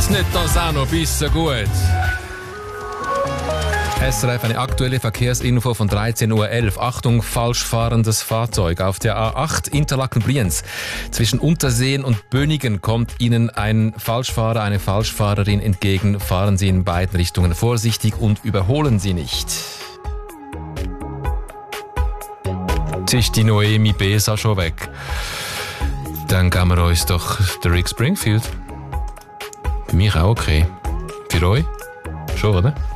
Gibt's nicht das auch noch bisschen gut? SRF, eine aktuelle Verkehrsinfo von 13.11 Uhr. Achtung, falsch fahrendes Fahrzeug. Auf der A8 Interlaken-Brienz zwischen Unterseen und Bönigen kommt Ihnen ein Falschfahrer, eine Falschfahrerin entgegen. Fahren Sie in beiden Richtungen vorsichtig und überholen Sie nicht. Jetzt ist die Noemi Besa schon weg. Dann geben wir uns doch den Rick Springfield. Für mich auch okay. Für euch? Schon, oder?